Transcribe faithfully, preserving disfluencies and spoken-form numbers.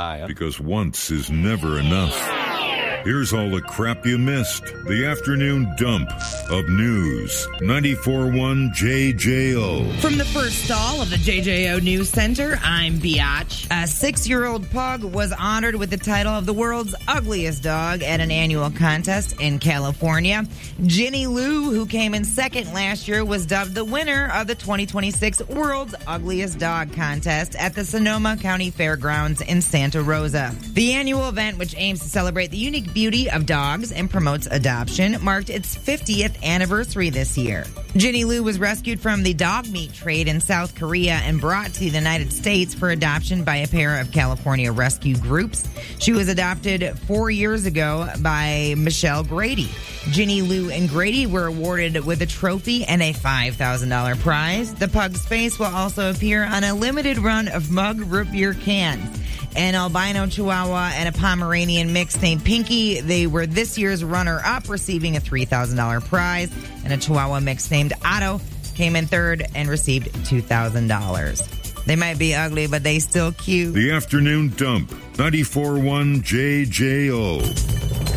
Messiah. Because once is never enough. Here's all the crap you missed. The afternoon dump of news. ninety-four point one J J O. From the first stall of the J J O News Center, I'm Biatch. A six-year-old pug was honored with the title of the world's ugliest dog at an annual contest in California. Ginny Lou, who came in second last year, was dubbed the winner of the twenty twenty-six World's Ugliest Dog contest at the Sonoma County Fairgrounds in Santa Rosa. The annual event, which aims to celebrate the unique beauty of dogs and promotes adoption, marked its fiftieth anniversary this year. Ginny Lou was rescued from the dog meat trade in South Korea and brought to the United States for adoption by a pair of California rescue groups. She was adopted four years ago by Michelle Grady. Ginny Lou and Grady were awarded with a trophy and a five thousand dollars prize. The pug's face will also appear on a limited run of mug root beer cans. An albino Chihuahua and a Pomeranian mix named Pinky, they were this year's runner-up, receiving a three thousand dollars prize. And a Chihuahua mix named Otto came in third and received two thousand dollars. They might be ugly, but they still cute. The afternoon dump. ninety-four point one J J O.